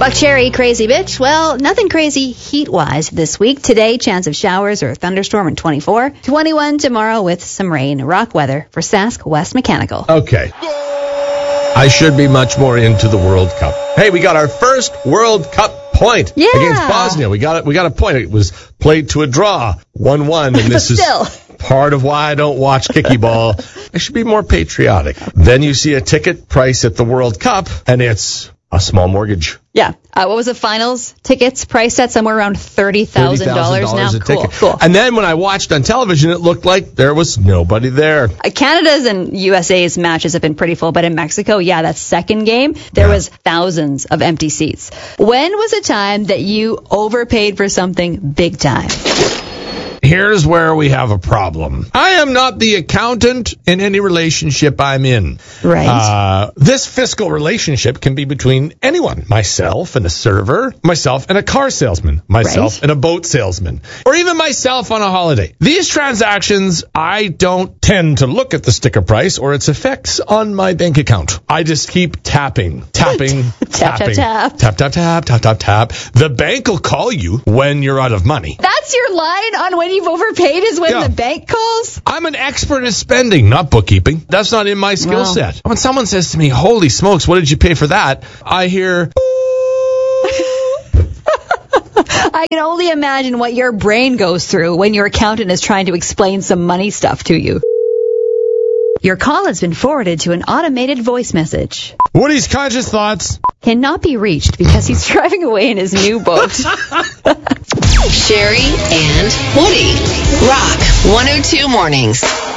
Buck Cherry, crazy bitch. Well, nothing crazy heat-wise this week. Today, chance of showers or thunderstorm in 24. 21 tomorrow with some rain. Rock weather for Sask West Mechanical. Okay. I should be much more into the World Cup. Hey, we got our first World Cup point against Bosnia. We got a point. It was played to a draw, 1-1, and this is part of why I don't watch kicky ball. I should be more patriotic. Then you see a ticket price at the World Cup, and it's a small mortgage. Yeah. What was the finals tickets price at? Somewhere around $30,000 now. Cool. And then when I watched on television, it looked like there was nobody there. Canada's and USA's matches have been pretty full, but in Mexico, that second game, there was thousands of empty seats. When was a time that you overpaid for something big time? Here's where we have a problem. I am not the accountant in any relationship I'm in. Right. This fiscal relationship can be between anyone. Myself and a server, myself and a car salesman, myself and a boat salesman, or even myself on a holiday. These transactions, I don't tend to look at the sticker price or its effects on my bank account. I just keep tapping. Tap. The bank will call you when you're out of money. That's your line on when you've overpaid is when the bank calls? I'm an expert at spending, not bookkeeping. That's not in my skill set. When someone says to me, holy smokes, what did you pay for that? I hear... I can only imagine what your brain goes through when your accountant is trying to explain some money stuff to you. Your call has been forwarded to an automated voice message. Woody's conscious thoughts cannot be reached because he's driving away in his new boat. Sherry and Woody. Rock 102 Mornings.